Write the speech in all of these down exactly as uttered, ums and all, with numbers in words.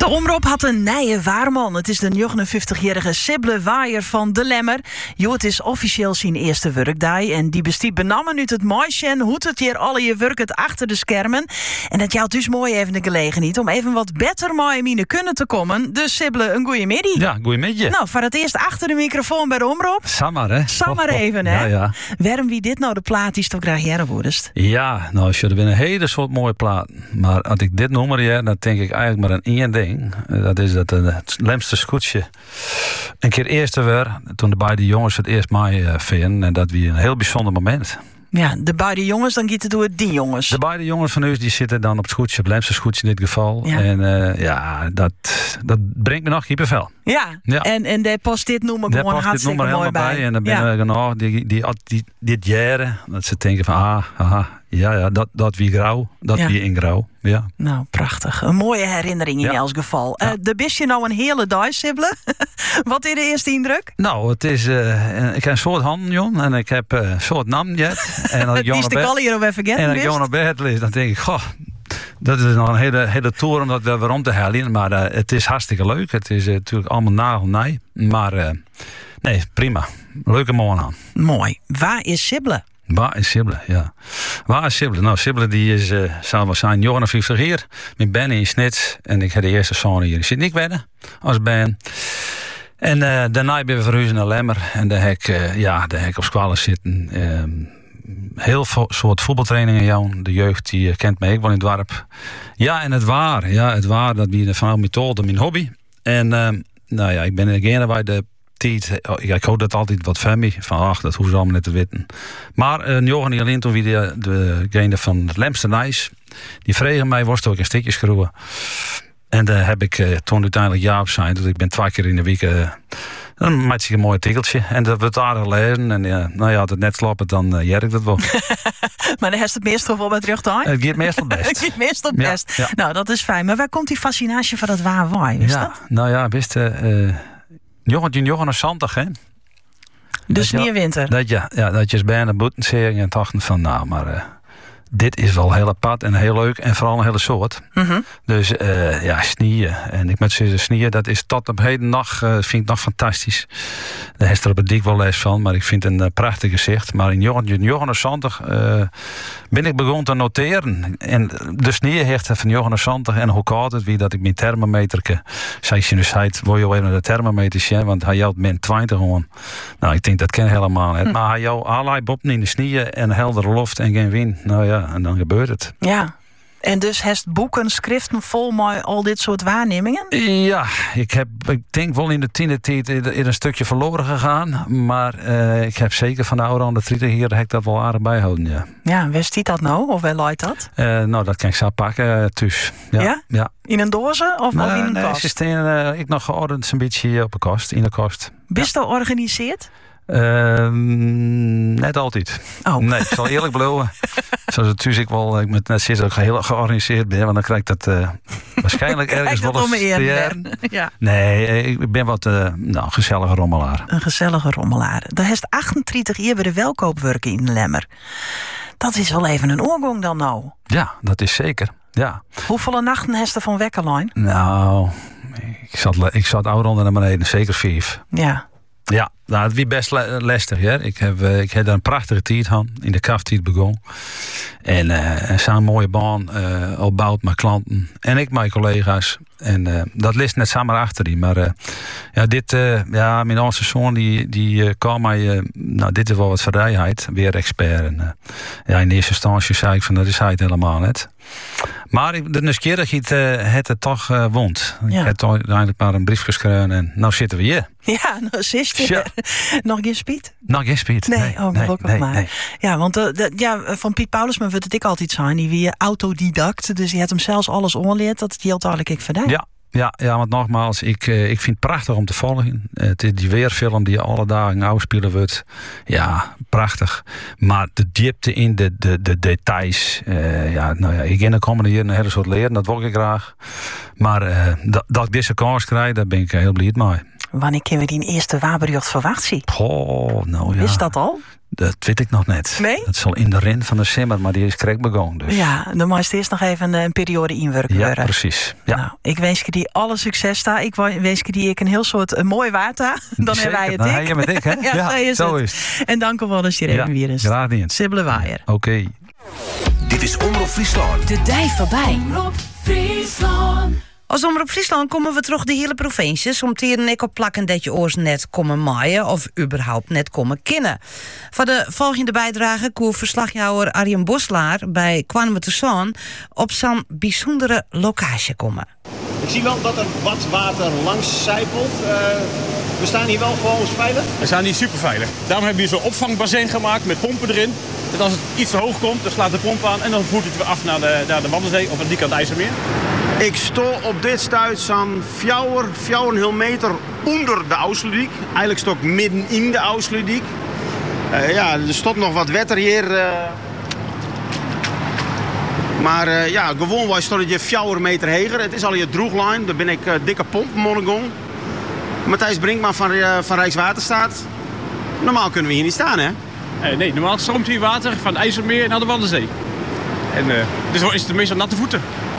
De omroep had een nije waarman. Het is de negenenvijftigjarige Sible Waaier van De Lemmer. Jo, het is officieel zijn eerste werkdag. En die bestiet benammen uit het meisje en hoe het hier alle je werkt achter de schermen. En dat jou dus mooi even de gelegenheid om even wat beter mooi mine kunnen te komen. Dus Sible, een goeie middag. Ja, goeie middag. Nou, voor het eerst achter de microfoon bij de omroep. Samar, hè? Samar Oh, oh. even, hè? Ja, ja. Waarom wie dit nou de plaat die toch graag jaren worden? Ja, nou, er zijn een hele soort mooie platen. Maar als ik dit noem, ja, dan denk ik eigenlijk maar aan één ding. Dat is dat het Lemster scootje een keer eerste weer. Toen de beide jongens het eerst mij uh, vinden. En dat was een heel bijzonder moment. Ja, de beide jongens, dan gaat het door die jongens. De beide jongens van u die zitten dan op het scootje, op Lemster scootje in dit geval. Ja. En uh, ja, dat, dat brengt me nog kippenvel. Ja, Ja. en, en daar past dit noemen Daar gewoon past dit hartstikke nummer mooi helemaal bij. bij. En dan ben ja. ik nou, die, die, die, dit jaren, dat ze denken van, ah, aha, ja, ja, dat, dat wie grauw, dat Ja. wie in grauw. Ja. Nou, prachtig. Een mooie herinnering in Ja. elk geval. Ja. Uh, de bist je nou een hele dag, Sible? Wat is de eerste indruk? Nou, het is, uh, ik heb een soort handen, Jon, en ik heb uh, een soort naam jet. En als ik Die Jon is op de bed, kal hier of even en als ik Jon op bed lees, dan denk ik, goh, dat is nog een hele, hele tour om dat weer weer om te halen. Maar uh, het is hartstikke leuk. Het is uh, natuurlijk allemaal nagelnij. Maar uh, nee, prima. Leuke morgen aan. Mooi. Waar is Sible? Waar is Sible? Ja. Waar is Sible? Nou, Sible die is, uh, zal wel zijn, negenenvijftig hier. Met Ben in Snits. En ik heb de eerste zoon hier. Ik zit niet binnen als Ben. En uh, daarna ben we verhuizen naar Lemmer. En daar heb ik, uh, ja, daar heb ik op squallen zitten. Uh, heel veel soort voetbaltrainingen, jou. De jeugd die uh, kent mij ook wel in het dorp. Ja, en het waar. Ja, het waar. Dat wie vanuit methode mijn hobby. En uh, nou ja, ik ben er bij de tijd. Ja, ik hoor dat altijd wat van mij. Van ach, dat hoeven ze allemaal net te weten. Maar uh, Johan en Jelien, toen wie de, degene van het Lemster Nijs. Die vregen mij, worst ook een stukje schroeven. En daar heb ik uh, toen uiteindelijk ja op zijn. Dus ik ben twee keer in de week. Uh, dan maak ik een mooi artikeltje. En dat wordt aardig lezen. En uh, nou ja, als het net klopt, dan uh, jerk dat wel. Maar dan heeft het meestal wel bij terug aan. Het gaat meestal best. Het gaat meestal Ja, best. ja. Nou, dat is fijn. Maar waar komt die fascinatie van dat waar waai? Is Ja, dat? nou ja, wist je, uh, Johan, Johan is zantig, hè? Dus Dat je- meer winter. Dat je, ja, dat je eens bijna boeten zeggen en dachten van, nou, maar uh, dit is wel heel apart en heel leuk en vooral een hele soort. Mhm. Dus uh, ja, snieën. En ik moet zeggen, snieën, dat is tot op heden nog, uh, vind ik nog fantastisch. Daar heeft er op het dik wel les van, maar ik vind het een uh, prachtig gezicht. Maar in Johan Zantig uh, ben ik begonnen te noteren. En de snieën heeft van Johan Zantig en hoe koud het wie dat ik mijn thermometer, zei je dus zei, wil je wel even de thermometer zien, want hij houdt min twintig gewoon. Nou, ik denk dat ken helemaal niet. Hm. Maar hij jou allerlei boppen in de snieën en heldere loft en geen wind. Nou ja, en dan gebeurt het. Ja. En dus heeft boeken, schriften vol met al dit soort waarnemingen? Ja, ik heb, ik denk wel in de tienertijd in een stukje verloren gegaan. Maar uh, ik heb zeker van de oude aan de dertig hier heb ik dat wel aardig bijhouden, ja. Ja, waar stiet dat nou? Of waar luidt dat? Uh, nou, dat kan ik zo pakken, uh, thuis. Ja? Ja? Ja. In een doze of, of in een nee, kast? ze staan uh, ik nog geordend een beetje op de kast, in de kast. Bist je georganiseerd? Uh, net altijd. Oh. Nee, ik zal eerlijk beloven. Zoals het thuis ik wel, ik moet net zeggen dat ik heel georganiseerd ben, want dan krijg ik dat uh, waarschijnlijk ergens wel eens te jaren. Ja. Nee, ik ben wat uh, nou, gezellige rommelaar. Een gezellige rommelaar. Daar heeft achtentwintig jaar bij de welkoopwerken in Lemmer. Dat is wel even een oorgong dan nou. Ja, dat is zeker. Ja. Hoeveel nachten heeft er van Wekkerlijn? Nou, ik zat, ik zat oud onder naar beneden, zeker vijf. Ja. Ja, nou, het was best le- lastig. Hè? Ik, heb, uh, ik heb daar een prachtige tijd gehad. In de kaftijd begon. En uh, zo'n mooie baan uh, opbouwd met klanten. En ik mijn collega's. En uh, dat ligt net samen achter die. Maar uh, ja, dit, uh, ja, mijn oudste zoon die, die uh, kwam mij. Uh, nou, dit is wel wat vrijheid. Weer expert. En uh, ja, in eerste instantie zei ik van dat is hij het helemaal net. Maar ik- de nieuwsgierigheid uh, het het toch uh, wond. Ja. Ik heb toch uiteindelijk maar een brief geschreven. En nou zitten we hier. Ja, nou zit je. Ja. Nog geen spiet? Nou, geen spiet. Nee, Nee, oh, nee, gelukkig nee, maar. nee. Ja, want uh, de, ja, van Piet Paulusman wordt het ik altijd zijn. Die weer autodidact. Dus die had hem zelfs alles onleerd. Dat die uiteindelijk ik verdient. Ja, ja, ja, want nogmaals, ik, uh, ik vind het prachtig om te volgen. Uh, het is die weerfilm die alle dagen uitspelen wordt. Ja, prachtig. Maar de diepte in de, de, de details. Uh, ja, nou ja, ik in de komende jaren een hele soort leren. Dat wil ik graag. Maar uh, dat, dat ik deze kans krijg, daar ben ik heel blij mee. Wanneer kunnen we die eerste waarbericht verwacht zien? Goh, nou ja. Is dat al? Dat weet ik nog net. Nee? Het zal in de rin van de simmer, maar die is correct begonnen. Dus. Ja, dan moet je eerst nog even een, een periode inwerken. Ja, precies. Ja. Nou, ik wens je die alle succes daar. Ik wens je die ik een heel soort een mooi water. Dan hebben wij het dan dik. heb je met ik, hè? ja, ja, zo is zo het. Is het. En dank u wel dat je er even ja, weer is. Graag niet. Sibylle Waaier. Oké. Okay. Dit is Omroep Friesland. De dij voorbij. Omroep Friesland. Als Omroep Friesland komen we terug de hele provincie. Soms tieren ik op plakken dat je oors net komen maaien of überhaupt net komen kennen. Voor de volgende bijdrage koer verslagjouwer Arjen Boslaar bij Kwamen te Zaan op zo'n bijzondere locatie komen. Ik zie wel dat er wat water langs zijpelt. Uh, we staan hier wel gewoon veilig. We staan hier super veilig. Daarom hebben we hier zo'n opvangbassin gemaakt met pompen erin. Dat als het iets te hoog komt, dan slaat de pomp aan en dan voert het weer af naar de, naar de Waddenzee of aan die kant IJsselmeer. Ik sto op dit stuit zo'n fjouwer, fjouwer meter onder de Ausludiek. Eigenlijk sto ik midden in de Ausludiek. Uh, ja, er stond nog wat wetter hier. Uh... Maar uh, ja, gewoon was stond je fjouwer meter heger. Het is al je droeglijn. Daar ben ik uh, dikke pomp monogong. Matthijs Brinkman van, uh, van Rijkswaterstaat. Normaal kunnen we hier niet staan, hè? Uh, nee, normaal stroomt hier water van het IJsselmeer naar de Waddenzee. En uh, dus is het meestal natte voeten.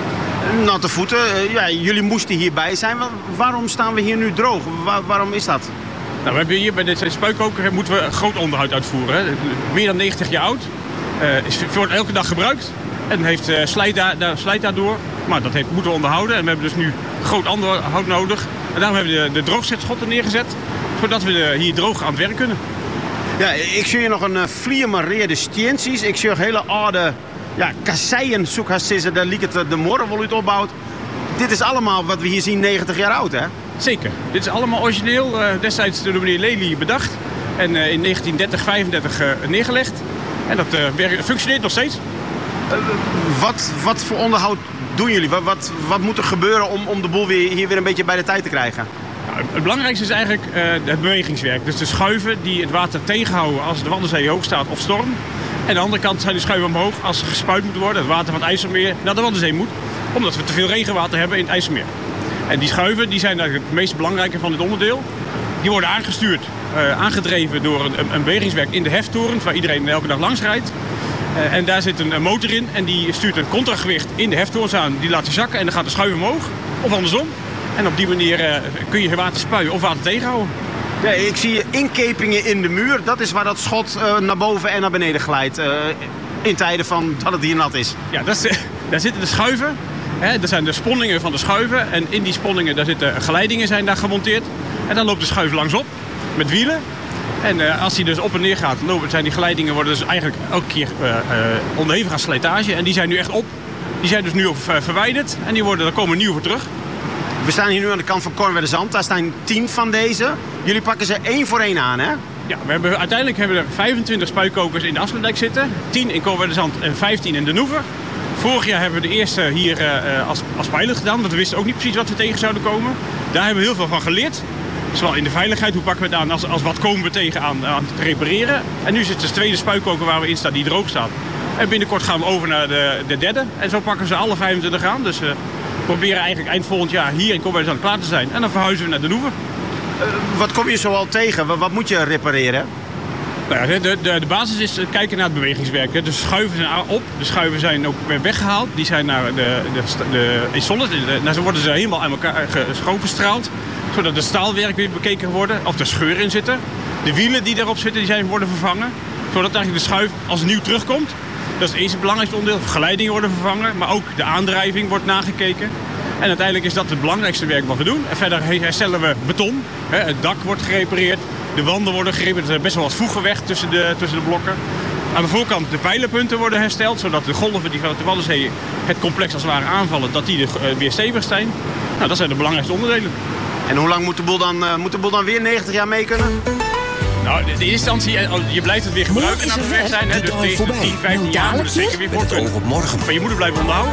Natte voeten. Uh, ja, jullie moesten hierbij zijn. Wa- waarom staan we hier nu droog? Wa- waarom is dat? Nou, we hebben hier bij deze spuitkoker moeten we een groot onderhoud uitvoeren. Hè. Meer dan negentig jaar oud. Uh, is wordt elke dag gebruikt. En heeft uh, slijt, daar, daar, slijt daardoor. Maar dat heeft, moeten we onderhouden. En we hebben dus nu groot onderhoud nodig. En daarom hebben we de, de droogzetschotten neergezet. Zodat we de, hier droog aan het werk kunnen. Ja, ik zie hier nog een uh, vliermareerde stienties. Ik zie nog hele oude ja, kasseien, zoekhassissen. Daar liep het de morgen wel uit opbouwd. Dit is allemaal wat we hier zien negentig jaar oud, hè? Zeker. Dit is allemaal origineel. Uh, destijds door meneer Lely bedacht. En uh, in negentien dertig, vijfendertig uh, neergelegd. En dat uh, werkt, functioneert nog steeds. Uh, wat, wat voor onderhoud doen jullie? Wat, wat, wat moet er gebeuren om, om de boel weer, hier weer een beetje bij de tijd te krijgen? Nou, het belangrijkste is eigenlijk uh, het bewegingswerk. Dus de schuiven die het water tegenhouden als de Waddenzee hoog staat of storm. En aan de andere kant zijn de schuiven omhoog als er gespuit moet worden. Het water van het IJsselmeer naar de Waddenzee moet. Omdat we te veel regenwater hebben in het IJsselmeer. En die schuiven die zijn eigenlijk het meest belangrijke van dit onderdeel. Die worden aangestuurd, uh, aangedreven door een, een bewegingswerk in de heftoren. Waar iedereen elke dag langs rijdt. Uh, en daar zit een, een motor in en die stuurt een contragewicht in de heftorens aan. Die laat hij zakken en dan gaat de schuif omhoog. Of andersom. En op die manier uh, kun je water spuien of water tegenhouden. Ja, ik zie inkepingen in de muur. Dat is waar dat schot uh, naar boven en naar beneden glijdt. Uh, in tijden van dat het hier nat is. Ja, dat is, daar zitten de schuiven. Hè, dat zijn de sponningen van de schuiven. En in die sponningen daar zitten geleidingen zijn daar gemonteerd. En dan loopt de schuif langsop met wielen. En uh, als die dus op en neer gaat, lopen, zijn die geleidingen worden dus eigenlijk elke keer uh, uh, onderhevig aan slijtage. En die zijn nu echt op. Die zijn dus nu op, uh, verwijderd. En die worden, daar komen nieuw voor terug. We staan hier nu aan de kant van Kornwerderzand. Daar staan tien van deze. Jullie pakken ze één voor één aan, hè? Ja, we hebben, uiteindelijk hebben we er vijfentwintig spuitkokers in de Afsluitdijk zitten. tien in Kornwerderzand en vijftien in de Noever. Vorig jaar hebben we de eerste hier uh, als, als pilot gedaan. Want we wisten ook niet precies wat we tegen zouden komen. Daar hebben we heel veel van geleerd. Zowel in de veiligheid, hoe pakken we het aan, als, als wat komen we tegen aan, aan te repareren. En nu zit de tweede spuitkoker waar we in staan, die droog staat. En binnenkort gaan we over naar de, de derde. En zo pakken we ze alle vijfentwintig aan. Dus uh, we proberen eigenlijk eind volgend jaar hier in Kornwerderzand klaar te zijn. En dan verhuizen we naar de Noever. Uh, wat kom je zoal tegen? Wat, wat moet je repareren? Nou ja, de, de, de basis is kijken naar het bewegingswerk. De schuiven zijn op, de schuiven zijn ook weer weggehaald. Die zijn naar de, de, de, in zonne, de, nou, ze worden ze helemaal aan elkaar schoongestraald. Zodat de staalwerk weer bekeken worden, of er scheuren in zitten. De wielen die daarop zitten, die zijn worden vervangen. Zodat eigenlijk de schuif als nieuw terugkomt. Dat is het eerste belangrijkste onderdeel. Geleidingen worden vervangen, maar ook de aandrijving wordt nagekeken. En uiteindelijk is dat het belangrijkste werk wat we doen. En verder herstellen we beton. Het dak wordt gerepareerd. De wanden worden gerepareerd. Er is best wel wat voegen weg tussen de, tussen de blokken. Aan de voorkant de pijlenpunten worden hersteld. Zodat de golven die vanuit de Waddenzee het complex als het ware aanvallen, dat die weer stevig zijn. Nou, dat zijn de belangrijkste onderdelen. En hoe lang moet de boel dan, uh, moet de boel dan weer negentig jaar mee kunnen? Nou, in de eerste instantie, je blijft het weer gebruiken na het weg zijn. Hè? Dus deze tien, vijftien jaar moet het zeker weer voor kunnen. Op morgen. Maar je moet het blijven onderhouden.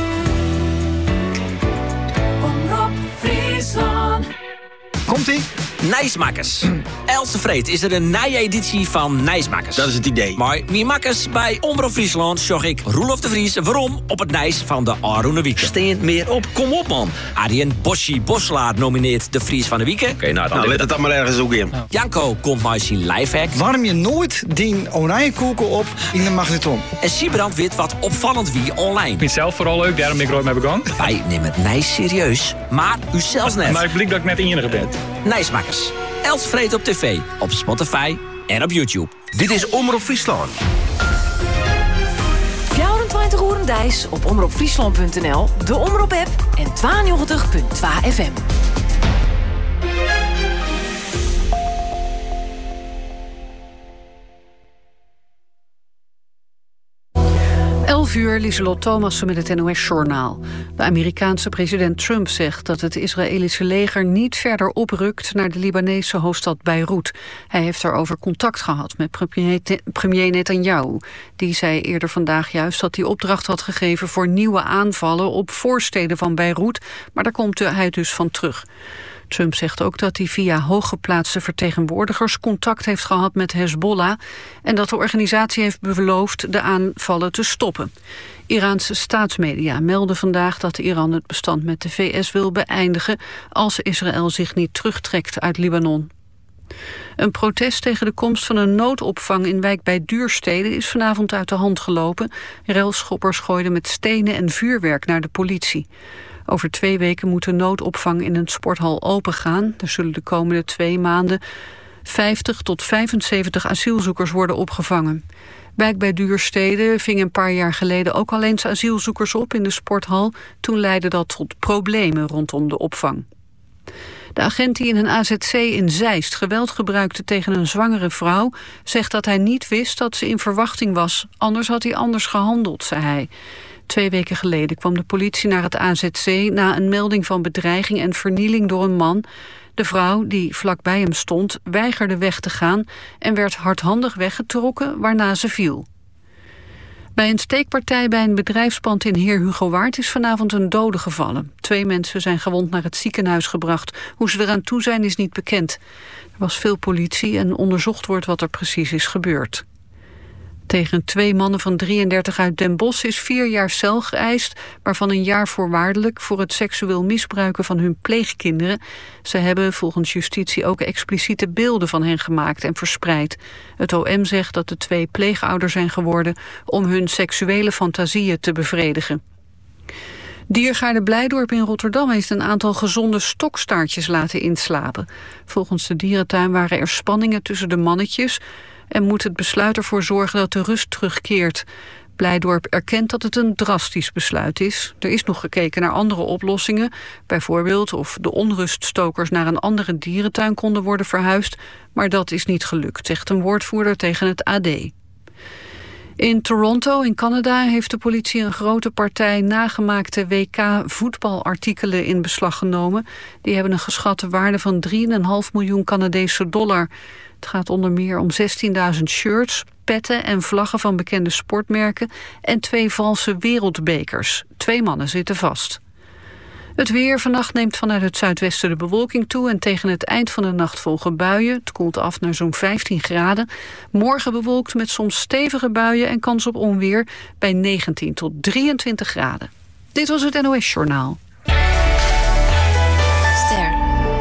Omroep Friesland. Komt-ie? Nijsmakers. Else Vreed is er een nij-editie van Nijsmakers. Dat is het idee. Maar wie makkers bij Omroep Friesland zag ik Roelof de Vries waarom op het Nijs van de Aroene Wieken. Steent meer op, kom op man. Arjen Boschi Boslaar nomineert de Fries van de Wieken. Oké, nou dan nou, let het dan maar ergens ook in. Janko komt maar zijn lifehack. Warm je nooit die oranjekoeken op in de magnetron. En Siebrand weet wat opvallend wie online. Ik vind het zelf vooral leuk, daarom ben ik er ooit mee begonnen. Wij nemen het Nijs serieus, maar u zelfs net. Maar ik blik dat ik net enige ben. Nijsmakers. Els Vreed op tv, op Spotify en op YouTube. Dit is Omroep Friesland. vierentwintig uur Dijs op omroepfriesland punt n l, de Omroep-app en tweeënnegentig punt twee F M. elf uur, Lieselot Thomassen met het N O S-journaal. De Amerikaanse president Trump zegt dat het Israëlische leger niet verder oprukt naar de Libanese hoofdstad Beirut. Hij heeft daarover contact gehad met premier, premier Netanyahu. Die zei eerder vandaag juist dat hij opdracht had gegeven voor nieuwe aanvallen op voorsteden van Beirut, maar daar komt hij dus van terug. Trump zegt ook dat hij via hooggeplaatste vertegenwoordigers contact heeft gehad met Hezbollah en dat de organisatie heeft beloofd de aanvallen te stoppen. Iraanse staatsmedia melden vandaag dat Iran het bestand met de V S wil beëindigen als Israël zich niet terugtrekt uit Libanon. Een protest tegen de komst van een noodopvang in wijk bij Duurstede is vanavond uit de hand gelopen. Relschoppers gooiden met stenen en vuurwerk naar de politie. Over twee weken moet de noodopvang in een sporthal opengaan. Er zullen de komende twee maanden vijftig tot vijfenzeventig asielzoekers worden opgevangen. Wijk bij Duurstede ving een paar jaar geleden ook al eens asielzoekers op in de sporthal. Toen leidde dat tot problemen rondom de opvang. De agent die in een A Z C in Zeist geweld gebruikte tegen een zwangere vrouw zegt dat hij niet wist dat ze in verwachting was. Anders had hij anders gehandeld, zei hij. Twee weken geleden kwam de politie naar het A Z C na een melding van bedreiging en vernieling door een man. De vrouw, die vlakbij hem stond, weigerde weg te gaan en werd hardhandig weggetrokken, waarna ze viel. Bij een steekpartij bij een bedrijfspand in Heer Hugo Waard is vanavond een dode gevallen. Twee mensen zijn gewond naar het ziekenhuis gebracht. Hoe ze eraan toe zijn is niet bekend. Er was veel politie en onderzocht wordt wat er precies is gebeurd. Tegen twee mannen van drieëndertig uit Den Bosch is vier jaar cel geëist, waarvan een jaar voorwaardelijk voor het seksueel misbruiken van hun pleegkinderen. Ze hebben volgens justitie ook expliciete beelden van hen gemaakt en verspreid. Het O M zegt dat de twee pleegouders zijn geworden om hun seksuele fantasieën te bevredigen. Diergaarde Blijdorp in Rotterdam heeft een aantal gezonde stokstaartjes laten inslapen. Volgens de dierentuin waren er spanningen tussen de mannetjes en moet het besluit ervoor zorgen dat de rust terugkeert. Blijdorp erkent dat het een drastisch besluit is. Er is nog gekeken naar andere oplossingen. Bijvoorbeeld of de onruststokers naar een andere dierentuin konden worden verhuisd. Maar dat is niet gelukt, zegt een woordvoerder tegen het A D. In Toronto in Canada heeft de politie een grote partij nagemaakte W K-voetbalartikelen in beslag genomen. Die hebben een geschatte waarde van drie komma vijf miljoen Canadese dollar. Het gaat onder meer om zestienduizend shirts, petten en vlaggen van bekende sportmerken en twee valse wereldbekers. Twee mannen zitten vast. Het weer. Vannacht neemt vanuit het zuidwesten de bewolking toe en tegen het eind van de nacht volgen buien. Het koelt af naar zo'n vijftien graden. Morgen bewolkt met soms stevige buien en kans op onweer bij negentien tot drieëntwintig graden. Dit was het N O S-journaal. Ster.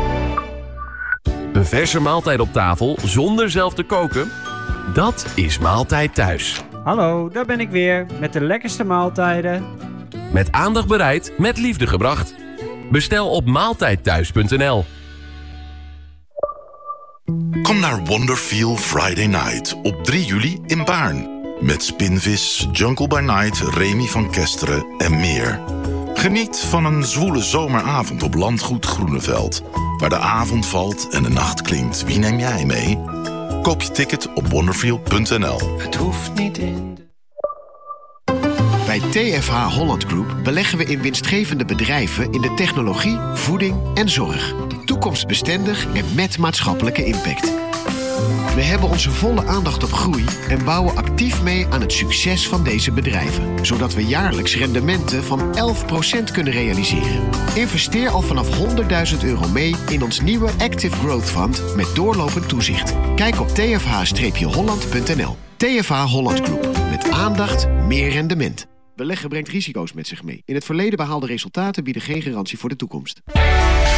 Een verse maaltijd op tafel zonder zelf te koken? Dat is Maaltijd Thuis. Hallo, daar ben ik weer met de lekkerste maaltijden. Met aandacht bereid, met liefde gebracht. Bestel op maaltijdthuis punt n l. Kom naar Wonderfeel Friday Night op drie juli in Baarn. Met Spinvis, Jungle by Night, Remy van Kesteren en meer. Geniet van een zwoele zomeravond op Landgoed Groeneveld. Waar de avond valt en de nacht klinkt. Wie neem jij mee? Koop je ticket op wonderfeel punt n l. Het hoeft niet in de... Bij T F H Holland Group beleggen we in winstgevende bedrijven in de technologie, voeding en zorg. Toekomstbestendig en met maatschappelijke impact. We hebben onze volle aandacht op groei en bouwen actief mee aan het succes van deze bedrijven. Zodat we jaarlijks rendementen van elf procent kunnen realiseren. Investeer al vanaf honderdduizend euro mee in ons nieuwe Active Growth Fund met doorlopend toezicht. Kijk op t f h holland punt n l. T F H Holland Group. Met aandacht, meer rendement. Beleggen brengt risico's met zich mee. In het verleden behaalde resultaten bieden geen garantie voor de toekomst.